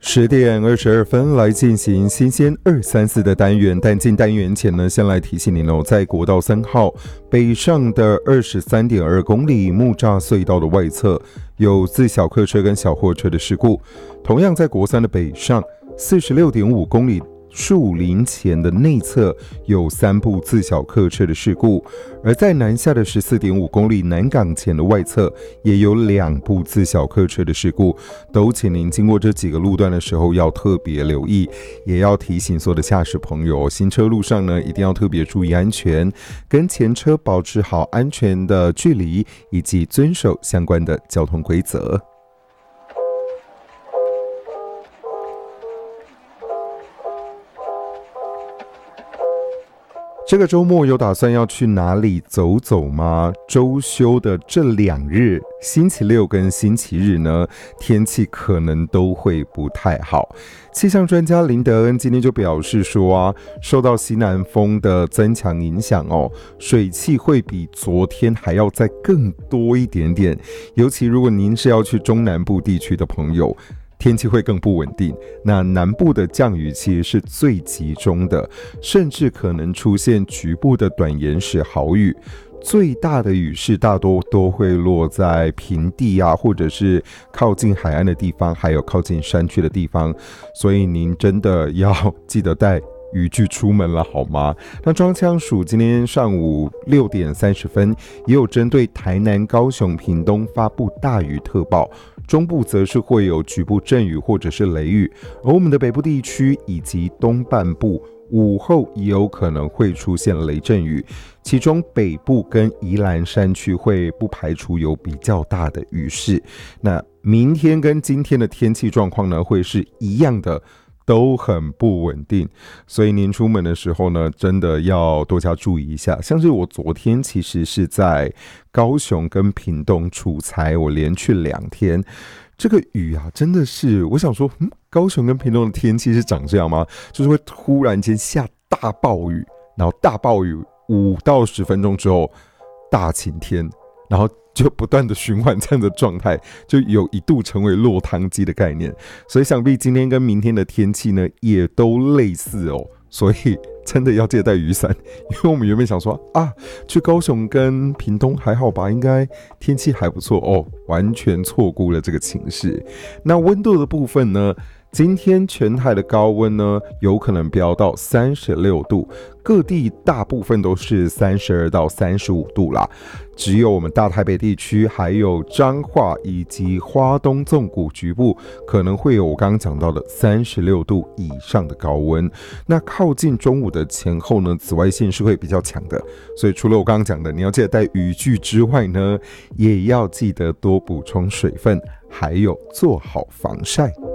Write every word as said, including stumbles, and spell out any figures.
十点二十二分来进行新鲜二三四的单元，但进单元前呢，先来提醒您哦，在国道三号北上的二十三点二公里木栅隧道的外侧有自小客车跟小货车的事故，同样在国三的北上四十六点五公里树林前的内侧有三部自小客车的事故，而在南下的十四点五公里南港前的外侧也有两部自小客车的事故，都请您经过这几个路段的时候要特别留意，也要提醒所有的驾驶朋友，行车路上呢一定要特别注意安全，跟前车保持好安全的距离，以及遵守相关的交通规则。这个周末有打算要去哪里走走吗？周休的这两日，星期六跟星期日呢，天气可能都会不太好。气象专家林德恩今天就表示说啊，受到西南风的增强影响哦，水汽会比昨天还要再更多一点点。尤其如果您是要去中南部地区的朋友，天气会更不稳定，那南部的降雨其实是最集中的，甚至可能出现局部的短延时豪雨。最大的雨势大多都会落在平地啊，或者是靠近海岸的地方，还有靠近山区的地方，所以您真的要记得带雨具出门了好吗？那中央气象署今天上午六点三十分也有针对台南、高雄、屏东发布大雨特报，中部则是会有局部阵雨或者是雷雨，而我们的北部地区以及东半部午后也有可能会出现雷阵雨，其中北部跟宜兰山区会不排除有比较大的雨势。那明天跟今天的天气状况呢，会是一样的，都很不稳定，所以您出门的时候呢，真的要多加注意一下。像是我昨天其实是在高雄跟屏东出差，我连去两天，这个雨啊，真的是我想说，嗯，高雄跟屏东的天气是长这样吗？就是会突然间下大暴雨，然后大暴雨五到十分钟之后大晴天，然后就不断的循环这样的状态，就有一度成为落汤鸡的概念。所以想必今天跟明天的天气呢，也都类似哦。所以真的要记得带雨伞，因为我们原本想说啊，去高雄跟屏东还好吧，应该天气还不错哦，完全错估了这个情势。那温度的部分呢？今天全台的高温呢，有可能飙到三十六度，各地大部分都是三十二到三十五度啦。只有我们大台北地区，还有彰化以及花东纵谷局部，可能会有我刚刚讲到的三十六度以上的高温。那靠近中午的前后呢，紫外线是会比较强的，所以除了我刚刚讲的你要记得带雨具之外呢，也要记得多补充水分，还有做好防晒。